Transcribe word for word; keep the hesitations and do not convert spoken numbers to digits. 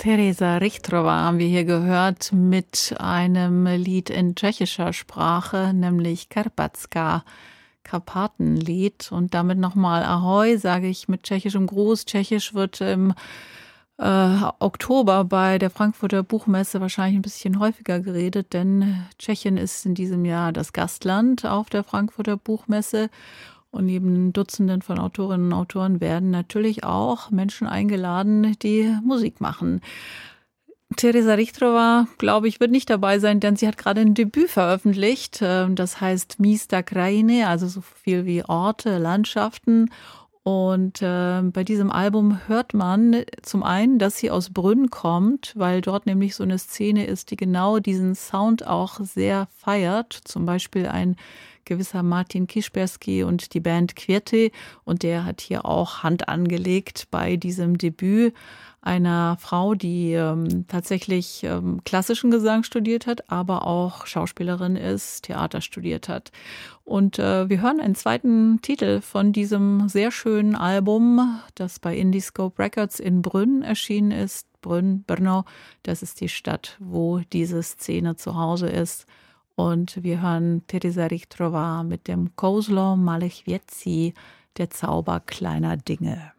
Teresa Richtrova haben wir hier gehört mit einem Lied in tschechischer Sprache, nämlich Karpatska, Karpatenlied. Und damit nochmal Ahoi, sage ich mit tschechischem Gruß. Tschechisch wird im äh, Oktober bei der Frankfurter Buchmesse wahrscheinlich ein bisschen häufiger geredet, denn Tschechien ist in diesem Jahr das Gastland auf der Frankfurter Buchmesse. Und neben Dutzenden von Autorinnen und Autoren werden natürlich auch Menschen eingeladen, die Musik machen. Teresa Richtrova, glaube ich, wird nicht dabei sein, denn sie hat gerade ein Debüt veröffentlicht. Das heißt Místa krajiny, also so viel wie Orte, Landschaften. Und äh, bei diesem Album hört man zum einen, dass sie aus Brünn kommt, weil dort nämlich so eine Szene ist, die genau diesen Sound auch sehr feiert. Zum Beispiel ein gewisser Martin Kiszperski und die Band Kwiety. Und der hat hier auch Hand angelegt bei diesem Debüt einer Frau, die ähm, tatsächlich ähm, klassischen Gesang studiert hat, aber auch Schauspielerin ist, Theater studiert hat. Und äh, wir hören einen zweiten Titel von diesem sehr schönen Album, das bei Indiscope Records in Brünn erschienen ist. Brünn, Brno, das ist die Stadt, wo diese Szene zu Hause ist. Und wir hören Teresa Richtrova mit dem Kouzlo malých věcí, der Zauber kleiner Dinge.